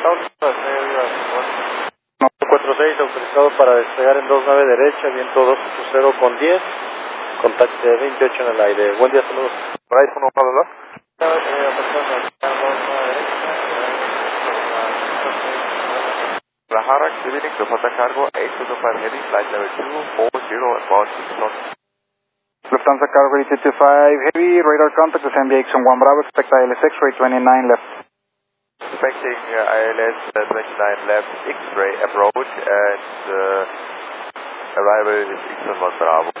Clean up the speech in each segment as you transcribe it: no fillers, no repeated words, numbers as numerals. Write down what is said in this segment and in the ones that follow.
946, autorizado para despegar en 29 derecha, viento 280 con 10, contacto de 28 en el aire. Buen día, saludos. Por ahí, ¿no, Pablo? Lahara, good evening, Lufthansa Cargo 825 heavy, flight level 240 and bound to Houston. Lufthansa Cargo 825 heavy, radar contact, descend X1 Bravo, expect ILS X-ray 29 left. Expecting ILS 29 left, X-ray approach, and arrival is X1 Bravo.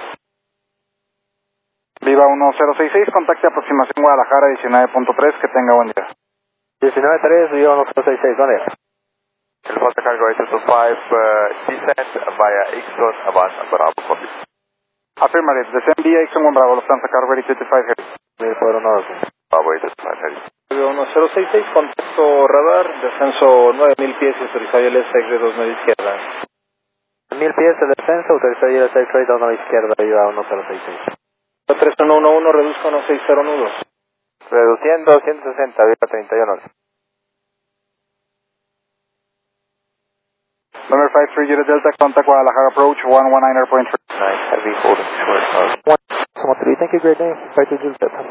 Viva 1066, contacte aproximación Guadalajara 19.3, que tenga buen día. 19.3, Viva 1066, buen día. Lufthansa Cargo 825, descent via X1 Avant Bravo, copy. Affirmative, descend via X1 Bravo, Lufthansa Cargo 825 heavy. Bravo 825 heavy. Viva 1066, contacto radar, descenso 9000 pies, autorizado ILS X-ray 29 izquierda. 1000 pies de descenso, autorizado ILS X-ray 29 izquierda, Viva 1066. 3111, reduzco 160 nudos. Reduciendo 160, Viva 31. Number 530 Delta, contact Guadalajara approach 119 airport. Nice, heavy, holding short. 1, thank you, great name. 530 Delta.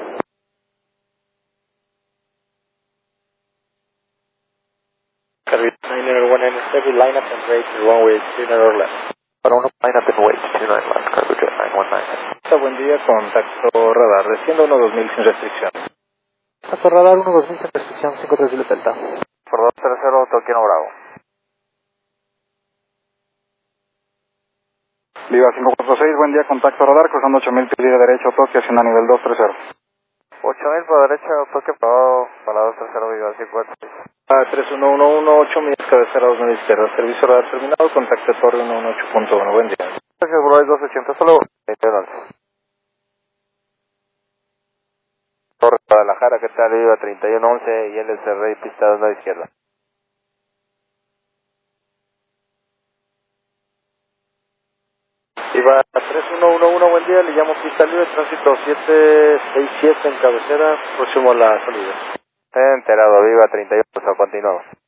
Carry 901 heavy, line up and rate runway 29 or left. Para uno, line up and wait, 29 left, Cargo Jet 919. Buen día, contacto radar, desciendo 12000 sin restricción. Contacto radar 12000 sin restricción, 530 Delta. Por 230, Tokio Bravo. Viva 546, buen día, contacto radar, cruzando 8000 pies de derecho, Tokio, haciendo nivel 230. 8000 por derecha, Tokio Bravo, para 230, Viva 546. 3111, 8 millas, cabecera 29 izquierda, servicio radar terminado, contacto torre 118.1, buen día. Gracias, Bravo 280, solo 29. Torre Guadalajara, ¿qué tal? Viva 3111 y LS Rey, pista 2 izquierda. Viva 3111, buen día, le llamo pista libre, tránsito 767 en cabecera, próximo a la salida. Enterado, Viva 38, continuamos.